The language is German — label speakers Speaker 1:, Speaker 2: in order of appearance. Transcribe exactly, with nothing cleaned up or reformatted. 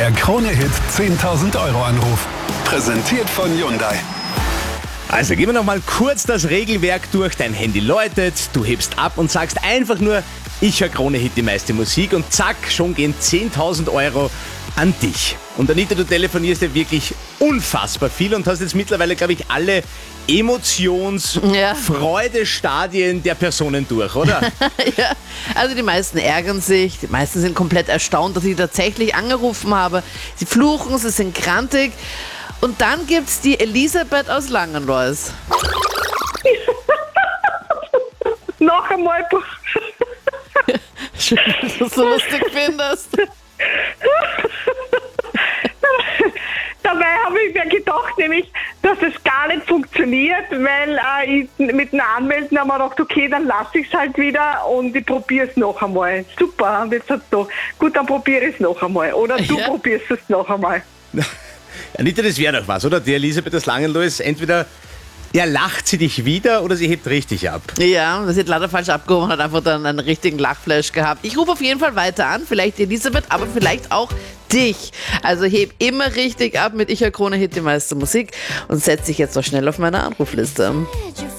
Speaker 1: Der Krone-Hit zehntausend Euro Anruf. Präsentiert von Hyundai.
Speaker 2: Also gehen wir noch mal kurz das Regelwerk durch. Dein Handy läutet, du hebst ab und sagst einfach nur, ich höre Krone-Hit die meiste Musik und zack, schon gehen zehntausend Euro an dich. Und Anita, du telefonierst ja wirklich unfassbar viel und hast jetzt mittlerweile, glaube ich, alle Emotions-,
Speaker 3: Ja.
Speaker 2: Freudestadien der Personen durch, oder?
Speaker 3: Ja, also die meisten ärgern sich, die meisten sind komplett erstaunt, dass ich tatsächlich angerufen habe. Sie fluchen, sie sind grantig. Und dann gibt's die Elisabeth aus Langenlois.
Speaker 4: Noch einmal.
Speaker 3: Schön, dass du es so lustig findest.
Speaker 4: Dabei habe ich mir gedacht, nämlich, dass es gar nicht funktioniert, weil äh, ich mit dem Anmelden habe ich mir gedacht, okay, dann lasse ich es halt wieder und ich probiere es noch einmal. Super, und jetzt hat's doch. Gut, dann probiere ich es noch einmal. Oder du
Speaker 3: Ja.
Speaker 4: probierst es noch einmal.
Speaker 2: Anita, das wäre doch was, oder? Die Elisabeth aus Langenlois, entweder ja, lacht sie dich wieder oder sie hebt richtig ab.
Speaker 3: Ja, das hat leider falsch abgehoben und hat einfach dann einen richtigen Lachflash gehabt. Ich rufe auf jeden Fall weiter an, vielleicht Elisabeth, aber vielleicht auch dich. Also heb immer richtig ab mit Ich höre Krone-Hit die meiste Musik und setz dich jetzt noch schnell auf meine Anrufliste.